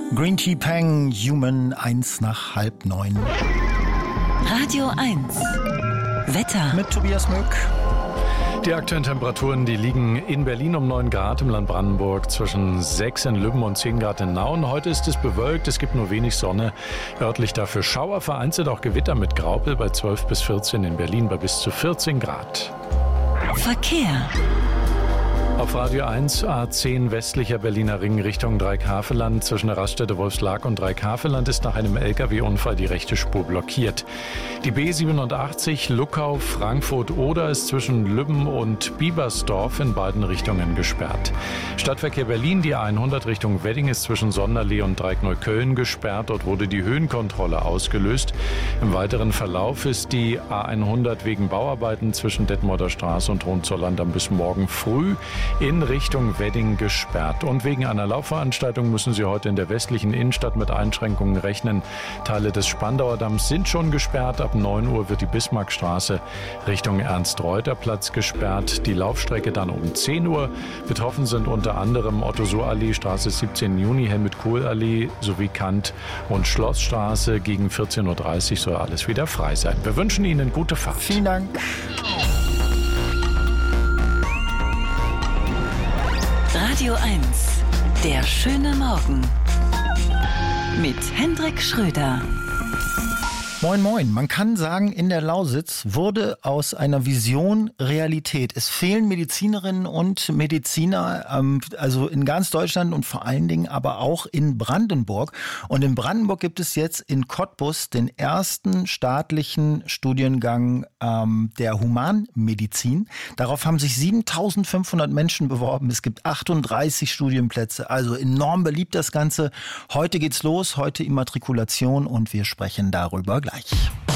Green Tea Peng, Human, 8:01. Radio 1. Wetter. Mit Tobias Mück. Die aktuellen Temperaturen, die liegen in Berlin um 9 Grad, im Land Brandenburg zwischen 6 in Lübben und 10 Grad in Nauen. Heute ist es bewölkt, es gibt nur wenig Sonne. Örtlich dafür Schauer, vereinzelt auch Gewitter mit Graupel bei 12 bis 14, in Berlin bei bis zu 14 Grad. Verkehr. Auf Radio 1 A10 westlicher Berliner Ring Richtung Dreieckhaveland. Zwischen der Raststätte Wolfslark und Dreieckhaveland ist nach einem LKW-Unfall die rechte Spur blockiert. Die B87 Luckau-Frankfurt-Oder ist zwischen Lübben und Biebersdorf in beiden Richtungen gesperrt. Stadtverkehr Berlin, die A100 Richtung Wedding ist zwischen Sonderlee und Dreieckneukölln gesperrt. Dort wurde die Höhenkontrolle ausgelöst. Im weiteren Verlauf ist die A100 wegen Bauarbeiten zwischen Detmolder Straße und Hohenzollern dann bis morgen früh in Richtung Wedding gesperrt. Und wegen einer Laufveranstaltung müssen Sie heute in der westlichen Innenstadt mit Einschränkungen rechnen. Teile des Spandauer Damms sind schon gesperrt. Ab 9 Uhr wird die Bismarckstraße Richtung Ernst-Reuter-Platz gesperrt. Die Laufstrecke dann um 10 Uhr. Betroffen sind unter anderem Otto-Suhr-Allee, Straße 17. Juni, Helmut-Kohl-Allee sowie Kant- und Schlossstraße. Gegen 14:30 Uhr soll alles wieder frei sein. Wir wünschen Ihnen gute Fahrt. Vielen Dank. Radio 1. Der schöne Morgen. Mit Hendrik Schröder. Moin, moin. Man kann sagen, in der Lausitz wurde aus einer Vision Realität. Es fehlen Medizinerinnen und Mediziner, also in ganz Deutschland und vor allen Dingen aber auch in Brandenburg. Und in Brandenburg gibt es jetzt in Cottbus den ersten staatlichen Studiengang der Humanmedizin. Darauf haben sich 7.500 Menschen beworben. Es gibt 38 Studienplätze. Also enorm beliebt das Ganze. Heute geht's los, heute Immatrikulation und wir sprechen darüber gleich.